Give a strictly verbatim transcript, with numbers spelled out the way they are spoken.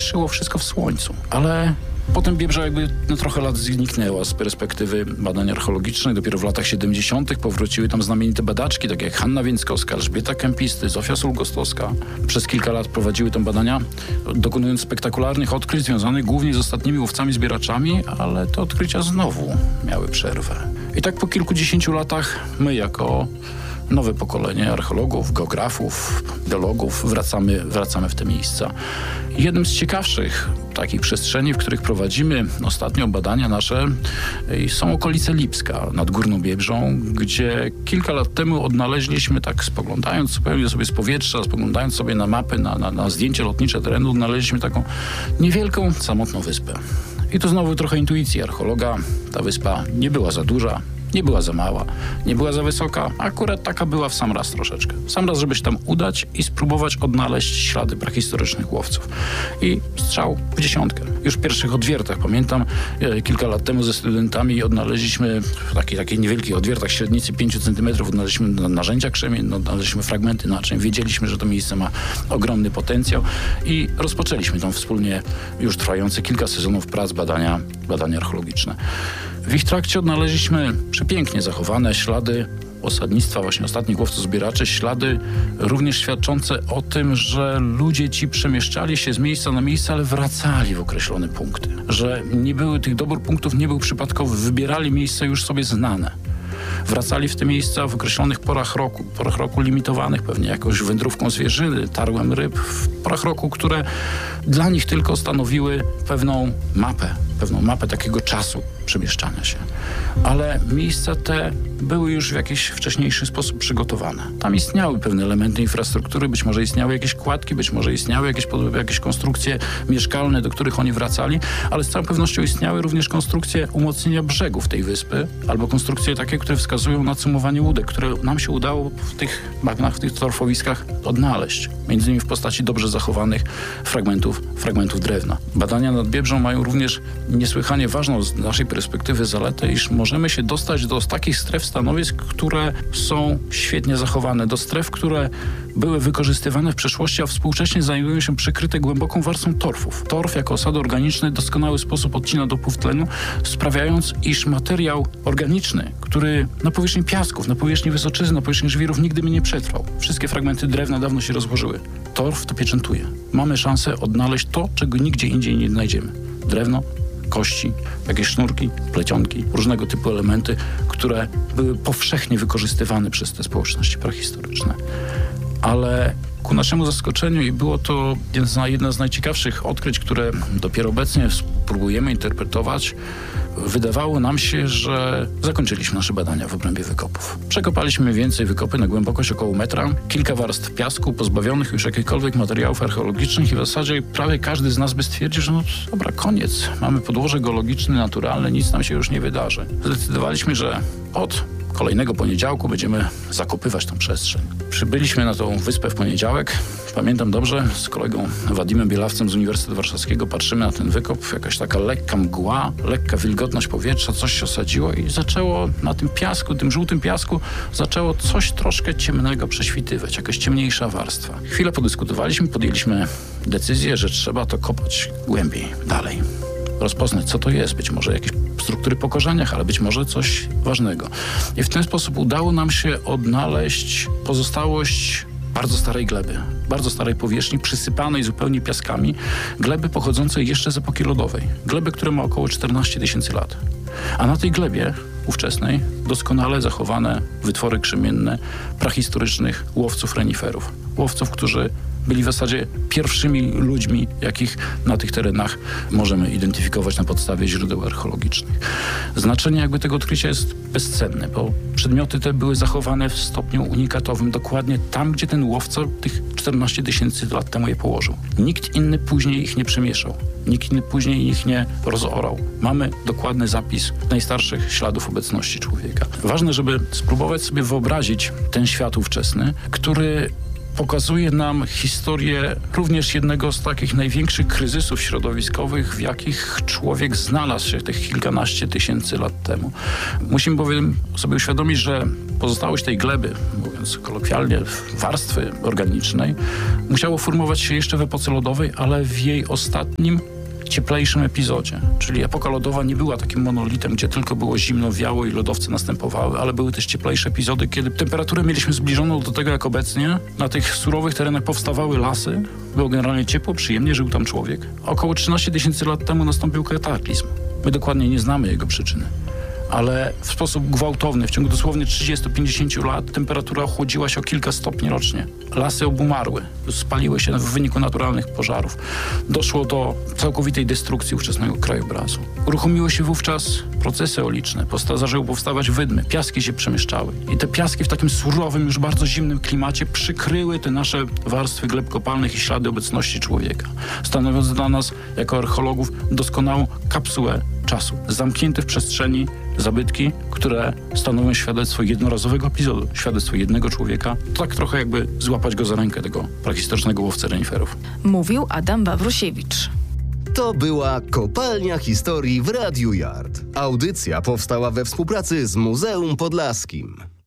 wyszyło wszystko w słońcu. Ale potem Biebrza jakby na trochę lat zniknęła z perspektywy badań archeologicznych. Dopiero w latach siedemdziesiątych powróciły tam znamienite badaczki, takie jak Hanna Więckowska, Elżbieta Kempisty, Zofia Sulgostowska. Przez kilka lat prowadziły tam badania, dokonując spektakularnych odkryć związanych głównie z ostatnimi łowcami-zbieraczami, ale te odkrycia znowu miały przerwę. I tak po kilkudziesięciu latach my jako nowe pokolenie archeologów, geografów, biologów wracamy, wracamy w te miejsca. Jednym z ciekawszych takich przestrzeni, w których prowadzimy ostatnio badania nasze, są okolice Lipska nad Górną Biebrzą, gdzie kilka lat temu odnaleźliśmy, tak spoglądając zupełnie sobie z powietrza, spoglądając sobie na mapy, na, na, na zdjęcie lotnicze terenu, odnaleźliśmy taką niewielką, samotną wyspę. I to znowu trochę intuicji archeologa. Ta wyspa nie była za duża, nie była za mała, nie była za wysoka, akurat taka była w sam raz troszeczkę. W sam raz, żeby się tam udać i spróbować odnaleźć ślady prehistorycznych łowców. I strzał w dziesiątkę. Już w pierwszych odwiertach, pamiętam, kilka lat temu ze studentami odnaleźliśmy w takich, takich niewielkich odwiertach średnicy pięciu centymetrów, odnaleźliśmy narzędzia krzemienne, odnaleźliśmy fragmenty naczyń. Wiedzieliśmy, że to miejsce ma ogromny potencjał i rozpoczęliśmy tam wspólnie już trwające kilka sezonów prac badania, badania archeologiczne. W ich trakcie odnaleźliśmy przepięknie zachowane ślady osadnictwa właśnie ostatnich łowców-zbieraczy, ślady również świadczące o tym, że ludzie ci przemieszczali się z miejsca na miejsce, ale wracali w określone punkty. Że nie były, tych dobór punktów nie był przypadkowy, wybierali miejsca już sobie znane. Wracali w te miejsca w określonych porach roku, porach roku limitowanych pewnie jakąś wędrówką zwierzyny, tarłem ryb, w porach roku, które dla nich tylko stanowiły pewną mapę, pewną mapę takiego czasu przemieszczania się. Ale miejsca te były już w jakiś wcześniejszy sposób przygotowane. Tam istniały pewne elementy infrastruktury, być może istniały jakieś kładki, być może istniały jakieś, jakieś konstrukcje mieszkalne, do których oni wracali, ale z całą pewnością istniały również konstrukcje umocnienia brzegów tej wyspy, albo konstrukcje takie, które wskazują na cumowanie łódek, które nam się udało w tych bagnach, w tych torfowiskach odnaleźć. Między innymi w postaci dobrze zachowanych fragmentów, fragmentów drewna. Badania nad Biebrzą mają również niesłychanie ważną z naszej perspektywy zaletę, iż możemy się dostać do takich stref stanowisk, które są świetnie zachowane, do stref, które były wykorzystywane w przeszłości, a współcześnie znajdują się przykryte głęboką warstwą torfów. Torf jako osady organiczne w doskonały sposób odcina dopływ tlenu, sprawiając, iż materiał organiczny, który na powierzchni piasków, na powierzchni wysoczyzny, na powierzchni żwirów nigdy by nie przetrwał. Wszystkie fragmenty drewna dawno się rozłożyły. Torf to pieczętuje. Mamy szansę odnaleźć to, czego nigdzie indziej nie znajdziemy. Drewno, kości, jakieś sznurki, plecionki, różnego typu elementy, które były powszechnie wykorzystywane przez te społeczności prehistoryczne. Ale ku naszemu zaskoczeniu, i było to jedna z najciekawszych odkryć, które dopiero obecnie próbujemy interpretować, wydawało nam się, że zakończyliśmy nasze badania w obrębie wykopów. Przekopaliśmy mniej więcej wykopy na głębokość około metra, kilka warstw piasku pozbawionych już jakichkolwiek materiałów archeologicznych i w zasadzie prawie każdy z nas by stwierdził, że no dobra, koniec. Mamy podłoże geologiczne, naturalne, nic nam się już nie wydarzy. Zdecydowaliśmy, że od kolejnego poniedziałku będziemy zakopywać tą przestrzeń. Przybyliśmy na tą wyspę w poniedziałek. Pamiętam dobrze, z kolegą Wadimem Bielawcem z Uniwersytetu Warszawskiego patrzymy na ten wykop, jakaś taka lekka mgła, lekka wilgotność powietrza, coś się osadziło i zaczęło na tym piasku, tym żółtym piasku, zaczęło coś troszkę ciemnego prześwitywać, jakaś ciemniejsza warstwa. Chwilę podyskutowaliśmy, podjęliśmy decyzję, że trzeba to kopać głębiej, dalej. Rozpoznać, co to jest. Być może jakieś struktury po korzeniach, ale być może coś ważnego. I w ten sposób udało nam się odnaleźć pozostałość bardzo starej gleby, bardzo starej powierzchni, przysypanej zupełnie piaskami, gleby pochodzącej jeszcze z epoki lodowej. Gleby, która ma około czternaście tysięcy lat. A na tej glebie ówczesnej doskonale zachowane wytwory krzemienne prahistorycznych łowców reniferów. Łowców, którzy byli w zasadzie pierwszymi ludźmi, jakich na tych terenach możemy identyfikować na podstawie źródeł archeologicznych. Znaczenie jakby tego odkrycia jest bezcenne, bo przedmioty te były zachowane w stopniu unikatowym, dokładnie tam, gdzie ten łowca tych czternaście tysięcy lat temu je położył. Nikt inny później ich nie przemieszał. Nikt inny później ich nie rozorał. Mamy dokładny zapis najstarszych śladów obecności człowieka. Ważne, żeby spróbować sobie wyobrazić ten świat ówczesny, który pokazuje nam historię również jednego z takich największych kryzysów środowiskowych, w jakich człowiek znalazł się tych kilkanaście tysięcy lat temu. Musimy bowiem sobie uświadomić, że pozostałość tej gleby, mówiąc kolokwialnie, warstwy organicznej, musiało formować się jeszcze w epoce lodowej, ale w jej ostatnim, cieplejszym epizodzie. Czyli epoka lodowa nie była takim monolitem, gdzie tylko było zimno, wiało i lodowce następowały, ale były też cieplejsze epizody, kiedy temperaturę mieliśmy zbliżoną do tego jak obecnie. Na tych surowych terenach powstawały lasy, było generalnie ciepło, przyjemnie, żył tam człowiek. Około trzynaście tysięcy lat temu nastąpił kataklizm. My dokładnie nie znamy jego przyczyny. Ale w sposób gwałtowny, w ciągu dosłownie trzydziestu do pięćdziesięciu lat temperatura ochłodziła się o kilka stopni rocznie. Lasy obumarły, spaliły się w wyniku naturalnych pożarów. Doszło do całkowitej destrukcji ówczesnego krajobrazu. Uruchomiły się wówczas procesy eoliczne, Posta- zaczęły powstawać wydmy, piaski się przemieszczały. I te piaski w takim surowym, już bardzo zimnym klimacie przykryły te nasze warstwy gleb kopalnych i ślady obecności człowieka, stanowiąc dla nas, jako archeologów, doskonałą kapsułę czasu. Zamknięte w przestrzeni zabytki, które stanowią świadectwo jednorazowego epizodu, świadectwo jednego człowieka. To tak trochę jakby złapać go za rękę, tego prehistorycznego łowcę reniferów. Mówił Adam Wawrusiewicz. To była Kopalnia Historii w Radiu Yard. Audycja powstała we współpracy z Muzeum Podlaskim.